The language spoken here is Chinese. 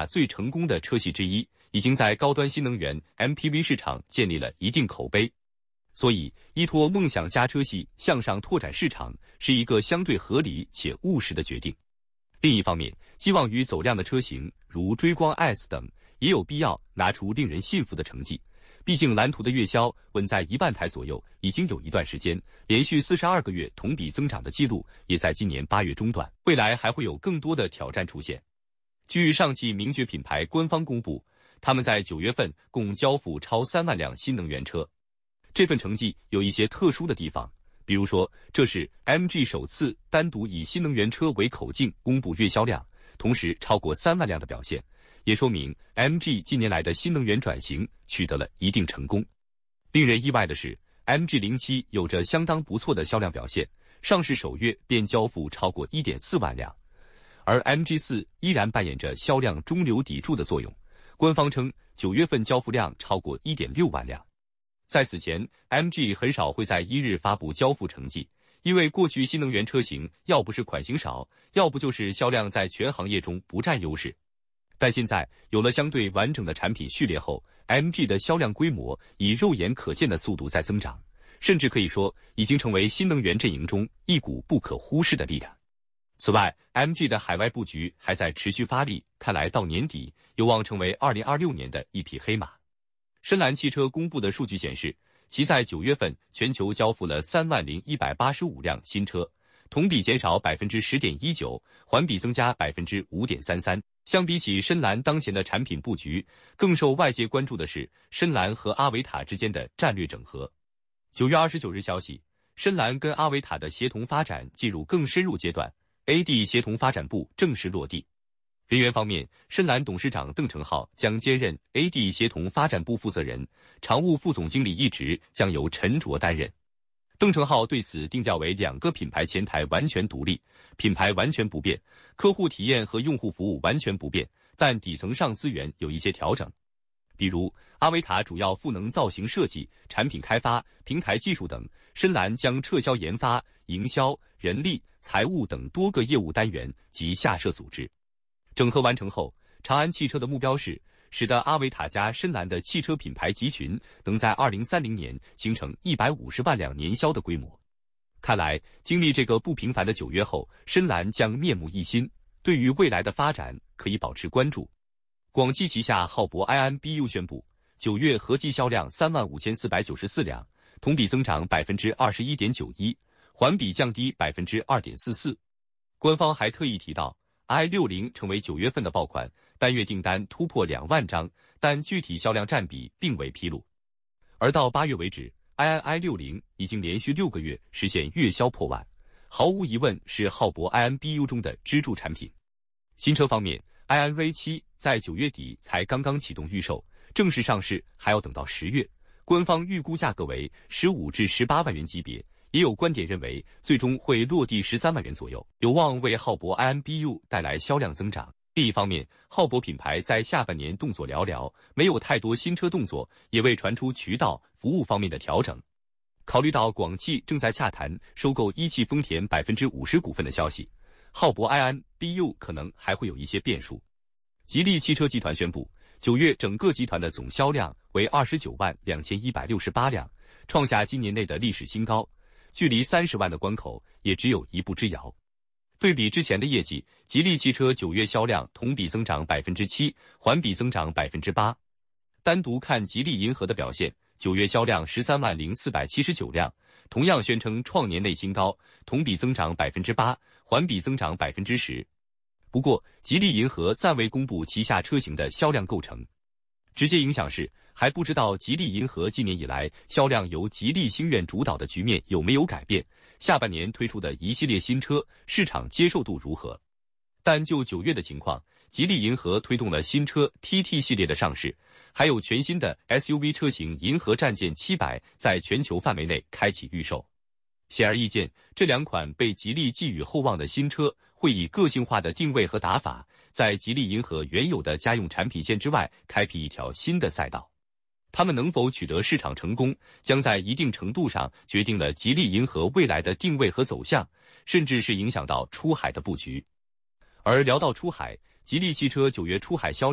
下最成功的车系之一，已经在高端新能源 MPV 市场建立了一定口碑。所以，依托梦想家车系向上拓展市场，是一个相对合理且务实的决定。另一方面，寄望于走量的车型，如追光 S 等，也有必要拿出令人信服的成绩。毕竟蓝图的月销稳在1万台左右，已经有一段时间，连续42个月同比增长的记录也在今年8月中断，未来还会有更多的挑战出现。据上汽名爵品牌官方公布，他们在9月份共交付超3万辆新能源车。这份成绩有一些特殊的地方，比如说，这是 MG 首次单独以新能源车为口径公布月销量，同时超过3万辆的表现，也说明 MG 近年来的新能源转型取得了一定成功。令人意外的是 ，MG07 有着相当不错的销量表现，上市首月便交付超过 1.4 万辆，而 MG4 依然扮演着销量中流砥柱的作用，官方称9月份交付量超过 1.6 万辆。在此前 ，MG 很少会在1日发布交付成绩，因为过去新能源车型要不是款型少，要不就是销量在全行业中不占优势。但现在有了相对完整的产品序列后 ，MG 的销量规模以肉眼可见的速度在增长，甚至可以说已经成为新能源阵营中一股不可忽视的力量。此外 ，MG 的海外布局还在持续发力，看来到年底有望成为2026年的一匹黑马。深蓝汽车公布的数据显示，其在9月份全球交付了30185辆新车，同比减少 10.19%， 环比增加 5.33%。相比起深蓝当前的产品布局，更受外界关注的是深蓝和阿维塔之间的战略整合。9月29日消息，深蓝跟阿维塔的协同发展进入更深入阶段 ，AD 协同发展部正式落地。人员方面，深蓝董事长邓成浩将兼任 AD 协同发展部负责人，常务副总经理一职将由陈卓担任。邓成浩对此定调为2个品牌前台完全独立，品牌完全不变，客户体验和用户服务完全不变，但底层上资源有一些调整。比如，阿维塔主要赋能造型设计、产品开发、平台技术等，深蓝将撤销研发、营销、人力、财务等多个业务单元及下设组织。整合完成后，长安汽车的目标是使得阿维塔加深蓝的汽车品牌集群能在2030年形成150万辆年销的规模。看来，经历这个不平凡的9月后，深蓝将面目一新，对于未来的发展可以保持关注。广汽旗下浩博 iMBU 宣布，9月合计销量35494辆，同比增长 21.91%， 环比降低 2.44%。官方还特意提到i60 成为9月份的爆款，单月订单突破2万张，但具体销量占比并未披露。而到8月为止，i60 已经连续6个月实现月销破万，毫无疑问是浩博 iMBU 中的支柱产品。新车方面 ，iNV7 在9月底才刚刚启动预售，正式上市还要等到10月，官方预估价格为15至18万元级别。也有观点认为，最终会落地13万元左右，有望为浩博 iMBU 带来销量增长。另一方面，浩博品牌在下半年动作寥寥，没有太多新车动作，也未传出渠道、服务方面的调整。考虑到广汽正在洽谈收购一汽丰田50%股份的消息，浩博 iMBU 可能还会有一些变数。吉利汽车集团宣布，9月整个集团的总销量为292168辆，创下今年内的历史新高。距离30万的关口也只有一步之遥。对比之前的业绩，吉利汽车9月销量同比增长 7%， 环比增长 8%。单独看吉利银河的表现，9月销量130479辆，同样宣称创年内新高，同比增长 8%， 环比增长 10%。不过，吉利银河暂未公布旗下车型的销量构成。直接影响是，还不知道吉利银河今年以来销量由吉利星愿主导的局面有没有改变，下半年推出的一系列新车市场接受度如何。但就9月的情况，吉利银河推动了新车 TT 系列的上市，还有全新的 SUV 车型银河战舰700在全球范围内开启预售。显而易见，这2款被吉利寄予厚望的新车会以个性化的定位和打法，在吉利银河原有的家用产品线之外开辟一条新的赛道。他们能否取得市场成功，将在一定程度上决定了吉利银河未来的定位和走向，甚至是影响到出海的布局。而聊到出海，吉利汽车9月出海销